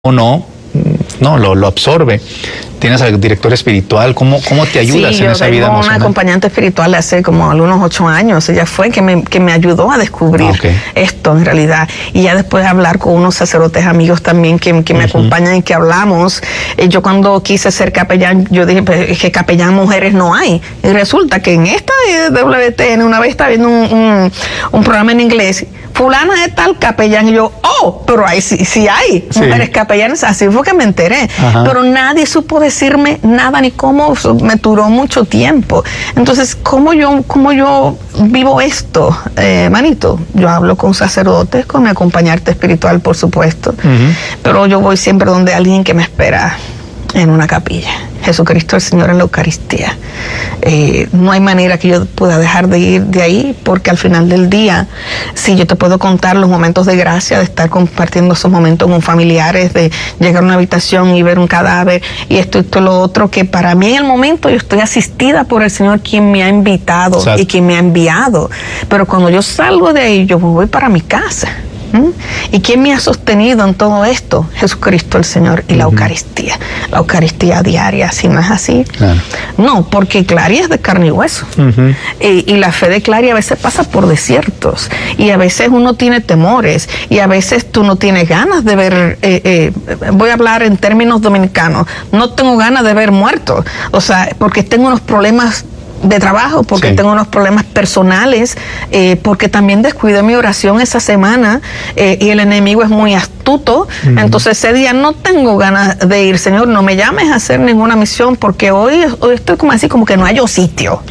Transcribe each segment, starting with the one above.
lo absorbe. ¿Tienes al director espiritual? ¿Cómo te ayudas en esa vida emocional? Yo tengo una acompañante espiritual hace como algunos 8 años. Ella fue que me ayudó a descubrir esto en realidad. Y ya después de hablar con unos sacerdotes amigos también que me acompañan y que hablamos. Yo cuando quise ser capellán, yo dije pues, que capellán mujeres no hay. Y resulta que en esta WTN una vez estaba viendo un programa en inglés. Fulana es tal capellán, y yo, pero ahí sí hay mujeres capellanas, así fue que me enteré. Pero nadie supo decirme nada ni cómo, me duró mucho tiempo. Entonces, ¿cómo yo vivo esto, manito? Yo hablo con sacerdotes, con mi acompañante espiritual, por supuesto, pero yo voy siempre donde alguien que me espera en una capilla. Jesucristo el Señor en la Eucaristía. No hay manera que yo pueda dejar de ir de ahí, porque al final del día, sí, yo te puedo contar los momentos de gracia, de estar compartiendo esos momentos con familiares, de llegar a una habitación y ver un cadáver, y esto, lo otro, que para mí en el momento yo estoy asistida por el Señor, quien me ha invitado y quien me ha enviado. Pero cuando yo salgo de ahí, yo voy para mi casa. ¿Y quién me ha sostenido en todo esto? Jesucristo el Señor y la Eucaristía diaria. Si no es así, no, porque Claria es de carne y hueso, y la fe de Claria a veces pasa por desiertos, y a veces uno tiene temores, y a veces tú no tienes ganas de ver, voy a hablar en términos dominicanos, no tengo ganas de ver muertos, o sea, porque tengo unos problemas de trabajo, porque tengo unos problemas personales, porque también descuidé mi oración esa semana, y el enemigo es muy astuto. Entonces ese día no tengo ganas de ir. Señor, no me llames a hacer ninguna misión, porque hoy estoy como así, como que no hallo sitio.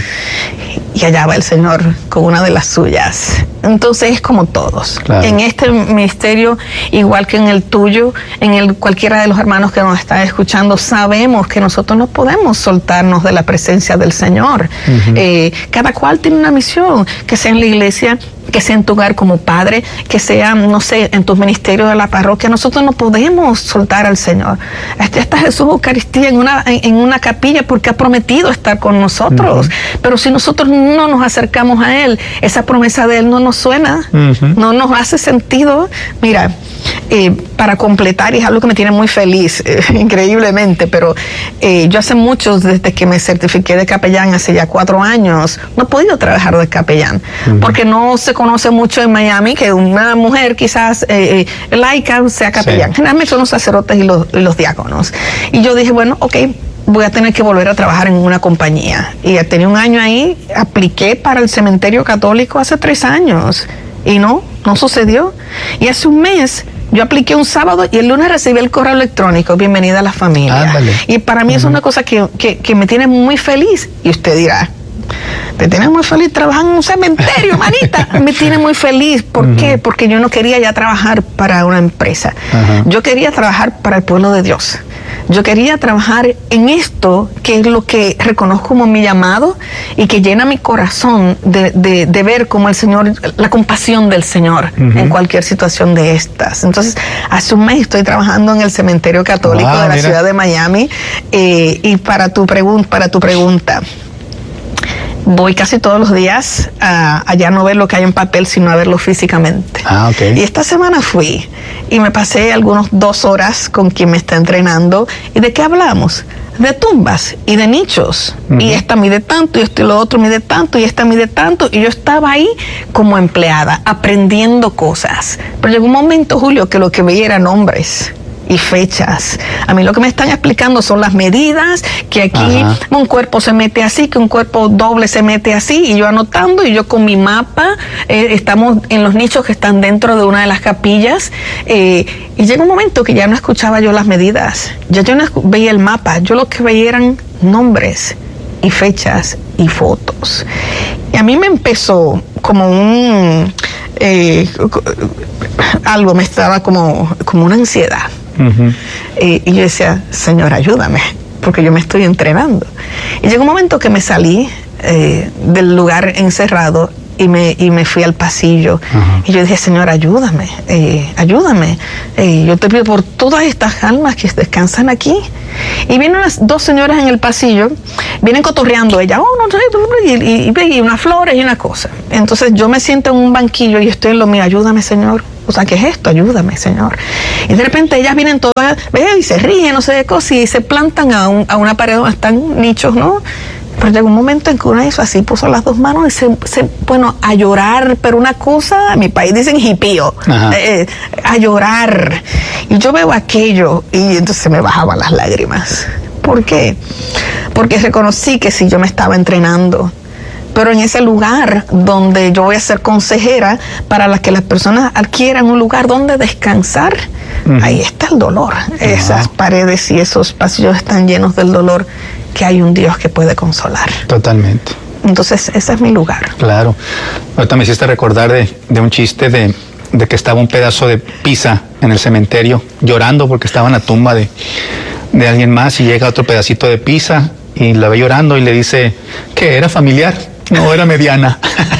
Y allá va el Señor con una de las suyas. Entonces es como todos. En este ministerio, igual que en el tuyo, cualquiera de los hermanos que nos está escuchando, sabemos que nosotros no podemos soltarnos de la presencia del Señor. Cada cual tiene una misión, que sea en la iglesia, que sea en tu hogar como padre, que sea, no sé, en tus ministerios de la parroquia. Nosotros no podemos soltar al Señor. Está Jesús Eucaristía en una capilla porque ha prometido estar con nosotros. Pero si nosotros no nos acercamos a Él, esa promesa de Él no nos suena, no nos hace sentido. Mira, para completar, y es algo que me tiene muy feliz, increíblemente, pero yo hace muchos, desde que me certifiqué de capellán, hace ya 4 años, no he podido trabajar de capellán, porque no se conoce mucho en Miami que una mujer quizás laica sea capellán. Generalmente son los sacerdotes y los diáconos. Y yo dije, bueno, voy a tener que volver a trabajar en una compañía. Y tenía 1 año ahí, apliqué para el cementerio católico hace 3 años, y no sucedió. Y hace 1 mes, yo apliqué un sábado y el lunes recibí el correo electrónico, bienvenida a la familia. Y para mí es una cosa que me tiene muy feliz. Y usted dirá, te tiene muy feliz trabajando en un cementerio, manita. Me tiene muy feliz. ¿Por qué? Porque yo no quería ya trabajar para una empresa. Yo quería trabajar para el pueblo de Dios. Yo quería trabajar en esto, que es lo que reconozco como mi llamado y que llena mi corazón de ver como el Señor, la compasión del Señor en cualquier situación de estas. Entonces, hace 1 mes estoy trabajando en el cementerio católico de la ciudad de Miami, y para tu pregunta, voy casi todos los días allá, no ver lo que hay en papel, sino a verlo físicamente. Y esta semana fui y me pasé algunos 2 horas con quien me está entrenando. ¿Y de qué hablamos? De tumbas y de nichos. Y esta mide tanto, y esto y lo otro mide tanto, y esta mide tanto. Y yo estaba ahí como empleada, aprendiendo cosas. Pero llegó un momento, Julio, que lo que veía eran nombres y fechas. A mí lo que me están explicando son las medidas, que aquí un cuerpo se mete así, que un cuerpo doble se mete así, y yo anotando, y yo con mi mapa, estamos en los nichos que están dentro de una de las capillas, y llega un momento que ya no escuchaba yo las medidas, ya yo no veía el mapa, yo lo que veía eran nombres y fechas y fotos. Y a mí me empezó como algo me estaba como una ansiedad. Y yo decía, Señor, ayúdame, porque yo me estoy entrenando. Y llegó un momento que me salí del lugar encerrado y me fui al pasillo. Y yo dije, Señor, ayúdame, ayúdame. Yo te pido por todas estas almas que descansan aquí. Y vienen unas dos señoras en el pasillo, vienen cotorreando ella, y unas flores y una cosa. Entonces yo me siento en un banquillo y estoy en lo mío, ayúdame, Señor. O sea, ¿qué es esto? Ayúdame, Señor. Y de repente ellas vienen todas, y se ríen, no sé qué cosa, y se plantan a una pared donde están nichos, ¿no? Pero llegó un momento en que una hizo así, puso las dos manos y bueno, a llorar, pero una cosa, en mi país dicen hipío, a llorar. Y yo veo aquello y entonces se me bajaban las lágrimas. ¿Por qué? Porque reconocí que sí, yo me estaba entrenando, pero en ese lugar donde yo voy a ser consejera para que las personas adquieran un lugar donde descansar, ahí está el dolor. Esas paredes y esos pasillos están llenos del dolor, que hay un Dios que puede consolar. Totalmente. Entonces, ese es mi lugar. Claro. Ahorita me hiciste recordar de un chiste de que estaba un pedazo de pizza en el cementerio llorando porque estaba en la tumba de alguien más, y llega otro pedacito de pizza y la ve llorando y le dice, ¿qué? ¿Era familiar? No, era mediana.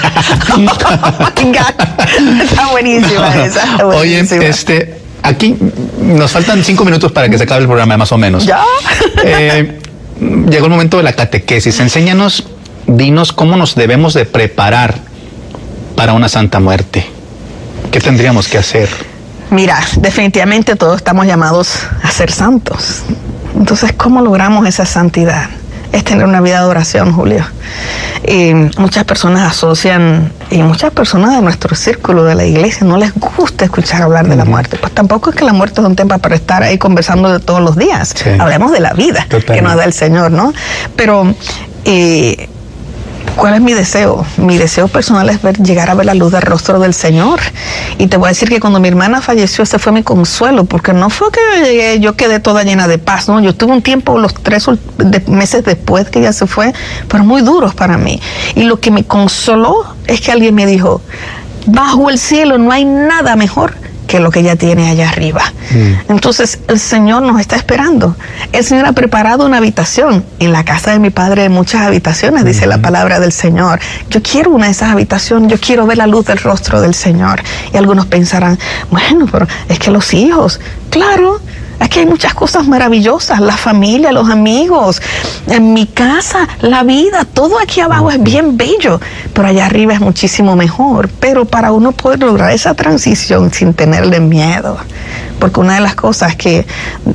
Está buenísima esa. Está buenísima. Oye, aquí nos faltan 5 minutos para que se acabe el programa, más o menos. ¿Ya? Llegó el momento de la catequesis. Enséñanos, dinos cómo nos debemos de preparar para una santa muerte. ¿Qué tendríamos que hacer? Mira, definitivamente todos estamos llamados a ser santos. Entonces, ¿cómo logramos esa santidad? Es tener una vida de oración, Julio. Muchas personas asocian, y muchas personas de nuestro círculo de la iglesia no les gusta escuchar hablar de la muerte. Pues tampoco es que la muerte es un tema para estar ahí conversando de todos los días. Sí. Hablemos de la vida. Totalmente. Que nos da el Señor, ¿no? Pero ¿cuál es mi deseo? Mi deseo personal es llegar a ver la luz del rostro del Señor. Y te voy a decir que cuando mi hermana falleció, ese fue mi consuelo, porque no fue que yo quedé toda llena de paz, ¿no? Yo tuve un tiempo, los 3 meses después que ella se fue, pero muy duros para mí. Y lo que me consoló es que alguien me dijo, bajo el cielo no hay nada mejor que lo que ella tiene allá arriba. Entonces el Señor nos está esperando. El Señor ha preparado una habitación. En la casa de mi padre hay muchas habitaciones, dice la palabra del Señor. Yo quiero una de esas habitaciones, yo quiero ver la luz del rostro del Señor. Y algunos pensarán, bueno, pero es que los hijos, claro, es que hay muchas cosas maravillosas, la familia, los amigos, en mi casa, la vida, todo aquí abajo es bien bello, pero allá arriba es muchísimo mejor. Pero para uno poder lograr esa transición sin tenerle miedo, porque una de las cosas que,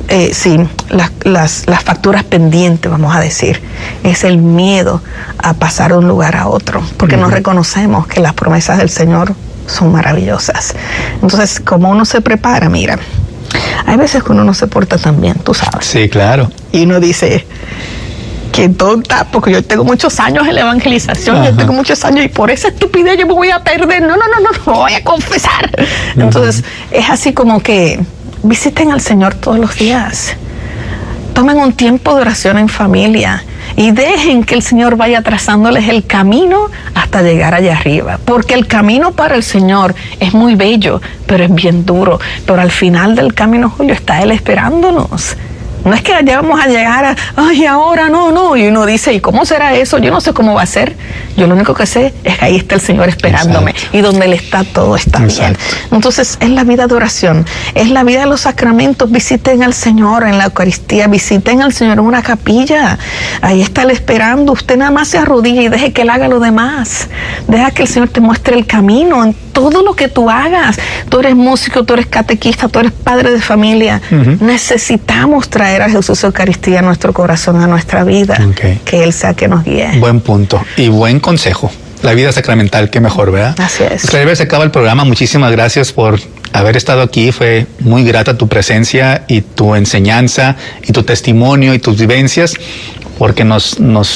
las facturas pendientes, vamos a decir, es el miedo a pasar de un lugar a otro, porque no reconocemos que las promesas del Señor son maravillosas. Entonces, como uno se prepara, mira, hay veces que uno no se porta tan bien, tú sabes. Sí, claro. Y uno dice, qué tonta, porque yo tengo muchos años en la evangelización, yo tengo muchos años y por esa estupidez yo me voy a perder. No, voy a confesar. Entonces, es así como que visiten al Señor todos los días. Tomen un tiempo de oración en familia y dejen que el Señor vaya trazándoles el camino hasta llegar allá arriba, porque el camino para el Señor es muy bello, pero es bien duro. Pero al final del camino, Julio, está Él esperándonos. No es que ya vamos a llegar a, ay, ahora no, y uno dice, ¿y cómo será eso? Yo no sé cómo va a ser. Yo lo único que sé es que ahí está el Señor esperándome. Exacto. Y donde Él está, todo está bien. Entonces, es la vida de oración, es la vida de los sacramentos. Visiten al Señor en la Eucaristía, visiten al Señor en una capilla. Ahí está Él esperando. Usted nada más se arrodilla y deje que Él haga lo demás. Deja que el Señor te muestre el camino en todo lo que tú hagas. Tú eres músico, tú eres catequista, tú eres padre de familia. Necesitamos traer a Jesús Eucaristía a nuestro corazón, a nuestra vida, que Él sea que nos guíe. Buen punto y buen consejo. La vida sacramental, qué mejor, ¿verdad? Así es. Claribel, se acaba el programa. Muchísimas gracias por haber estado aquí. Fue muy grata tu presencia y tu enseñanza y tu testimonio y tus vivencias, porque nos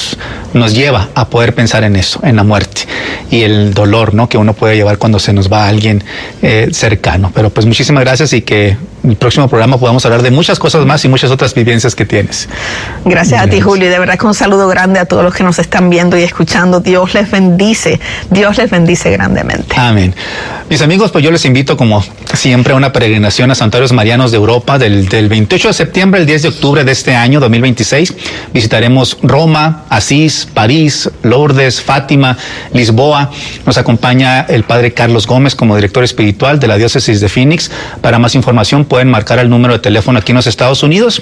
lleva a poder pensar en eso, en la muerte y el dolor, ¿no?, que uno puede llevar cuando se nos va a alguien cercano. Pero pues muchísimas gracias y que en el próximo programa podamos hablar de muchas cosas más y muchas otras vivencias que tienes. Gracias a ti, Julio, y de verdad que un saludo grande a todos los que nos están viendo y escuchando. Dios les bendice grandemente. Amén. Mis amigos, pues yo les invito como siempre a una peregrinación a Santuarios Marianos de Europa del 28 de septiembre al 10 de octubre de este año 2026. Visitaremos tenemos Roma, Asís, París, Lourdes, Fátima, Lisboa. Nos acompaña el padre Carlos Gómez como director espiritual de la diócesis de Phoenix. Para más información pueden marcar el número de teléfono aquí en los Estados Unidos,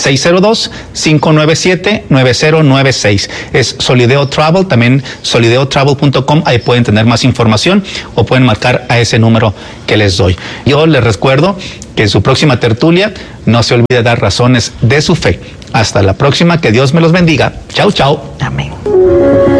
602-597-9096. Es Solideo Travel, también solideotravel.com, ahí pueden tener más información o pueden marcar a ese número que les doy. Yo les recuerdo que en su próxima tertulia no se olvide dar razones de su fe. Hasta la próxima, que Dios me los bendiga. Chau, chau. Amén.